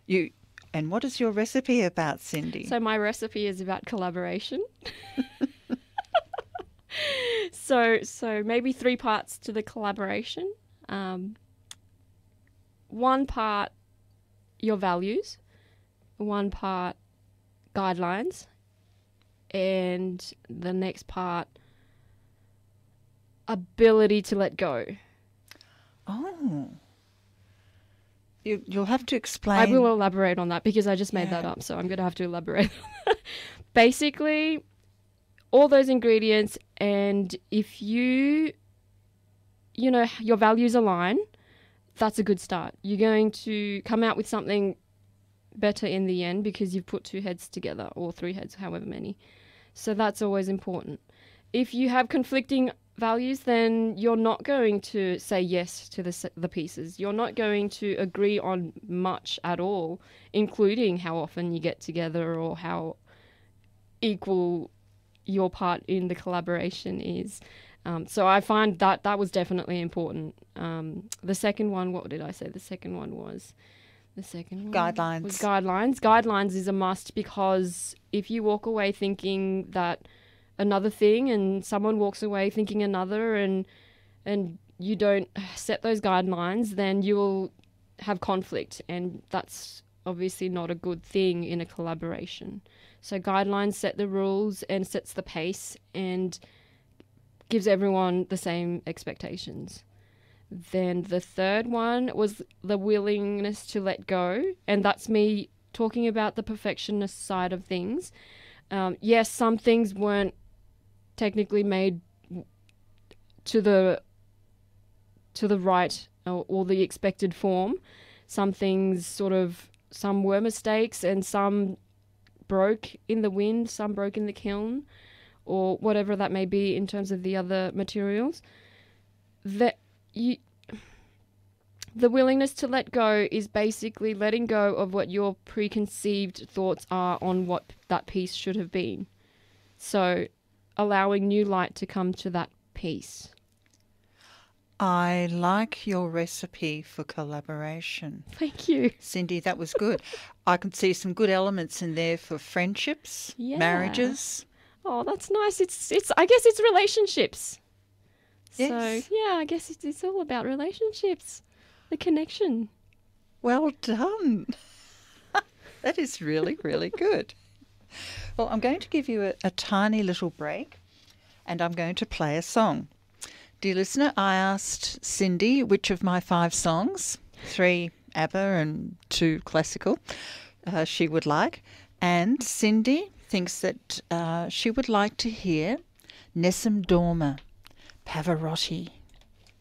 You and what is your recipe about, Cindy? So my recipe is about collaboration. So maybe three parts to the collaboration. One part your values, one part guidelines, and the next part ability to let go. Oh. You'll have to explain. I will elaborate on that because I just made that up, so I'm going to have to elaborate. Basically, all those ingredients, and if your values align, that's a good start. You're going to come out with something better in the end because you've put two heads together, or three heads, however many. So that's always important. If you have conflicting values, then you're not going to say yes to the pieces. You're not going to agree on much at all, including how often you get together or how equal your part in the collaboration is. So I find that was definitely important. The second one, what did I say? The second one was guidelines. Guidelines is a must, because if you walk away thinking that another thing and someone walks away thinking another, and you don't set those guidelines, then you will have conflict, and that's obviously not a good thing in a collaboration. So guidelines set the rules and sets the pace and gives everyone the same expectations. Then the third one was the willingness to let go, and that's me talking about the perfectionist side of things. Yes, some things weren't technically made to the right or the expected form. Some things some were mistakes, and some broke in the wind, some broke in the kiln, or whatever that may be in terms of the other materials. The willingness to let go is basically letting go of what your preconceived thoughts are on what that piece should have been. So allowing new light to come to that piece. I like your recipe for collaboration. Thank you. Cindy, that was good. I can see some good elements in there for friendships, marriages. Oh, that's nice. I guess it's relationships. Yes. So, yeah, I guess it's all about relationships, the connection. Well done. That is really, really good. Well, I'm going to give you a tiny little break, and I'm going to play a song. Dear listener, I asked Cindy which of my 5 songs, 3 ABBA and 2 classical, she would like. And Cindy thinks that she would like to hear Nessun Dorma, Pavarotti.